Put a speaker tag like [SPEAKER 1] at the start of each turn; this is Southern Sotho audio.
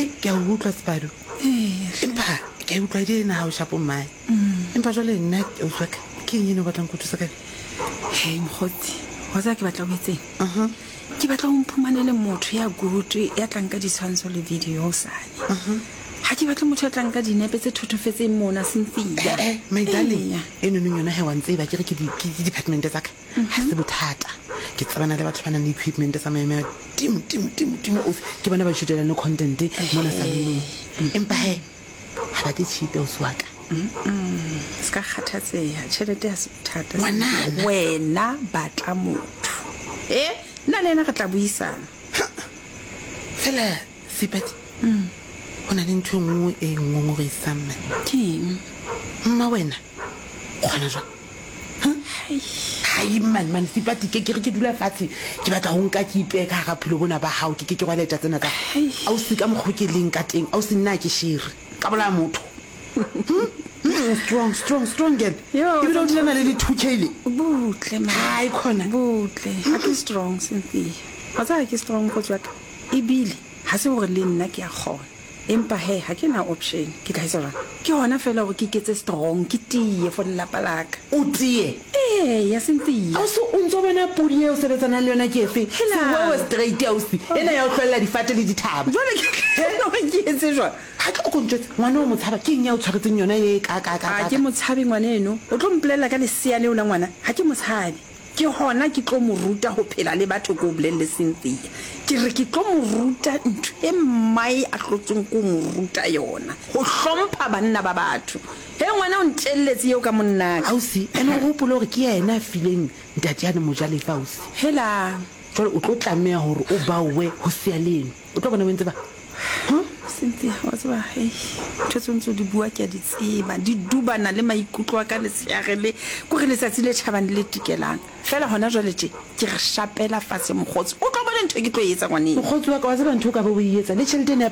[SPEAKER 1] hai ke a utlwa Sibalo empa ke a utlwa di na ha o shapo mai empa jwale nna o tswa ke eng o batlang go thusa ka
[SPEAKER 2] Hey mkhotsi wa tsa ke batla go itseng ke batla go mphumanele motho ya good ya tlanka di tshwantsho le video sane ha ke batla motho ya tlanka dinepe tse thothofetseng mona Cynthia
[SPEAKER 1] my darling eno neng yona he wa ntse ba ke re ke department tsa ka ha se bothata ke tsabana le batho ba nang le equipment tsa maemo tim o ke bana ba shutela no content mona sa leng empa he ha ba di cheat o swaka
[SPEAKER 2] ska khathatseha tšhelete ya sethata
[SPEAKER 1] Ngwanana.
[SPEAKER 2] wena batla motho nna le ena re tla buisana
[SPEAKER 1] fela Sipati o na le ntho nngwe e ngongoreisang man
[SPEAKER 2] keng
[SPEAKER 1] mma wena kgona jwang hai man Sipati ke re ke dula fatshe ke batla go nka ke ipe ka ga phelo bona ba hao ke rwaleta tsena tsa a o se ka moghoke leng ka teng a o se nna ke shire ka bola motho strong girl
[SPEAKER 2] Yo,
[SPEAKER 1] e be o le 2K le
[SPEAKER 2] butle man
[SPEAKER 1] hai khona
[SPEAKER 2] butle ha ke strong Cynthia wa tsa ke strong go tswa e bile ha se gore le nna ke a khona empa he ha ke na option ke tla isela ke hona fela gore ke ketse strong ke tie for lelapa laka
[SPEAKER 1] o tie
[SPEAKER 2] ya Cynthia
[SPEAKER 1] a o se o ntse bona podi e o sebetsana le yona ke efe se wewe straight ya o se ena ya o tlholela difate le dithaba
[SPEAKER 2] jwale ke etse jwa
[SPEAKER 1] ha ke o kontse ngwana o motshaba ke eng ya o tshwaretseng yona e ka
[SPEAKER 2] ha ke motshabi ngwana eno o tlo mpolelela ka lesea leo la ngwana ha ke motshabi ke hona ke tlo mo ruta ho phela le batho go bolelle Cynthia ke re ke tlo mo ruta ntho e mai a tlotseng go mo ruta yona ho hlompha banna ba batho he ngwana o ntelletse eo ka monna
[SPEAKER 1] ausi ene go gopola gore ke yena fileng ntate ya mojalefa ausi
[SPEAKER 2] hela
[SPEAKER 1] jwale o tlo tlameha gore o baowe go sia leno o tlo bona o ntse ba
[SPEAKER 2] Cynthia wa tseba he tshotso di bua ke a di tseba di dubana le maikutlo a ka leseage le go re letsatsi le tšhabane le tikelang fela hona jwale tje ke re shapela fatshe mogotsi o tlo bona ntho ke tlo etsa ngwaneng
[SPEAKER 1] mogotsi wa ka wa tseba ntho o ka bo o etsa le tšhelete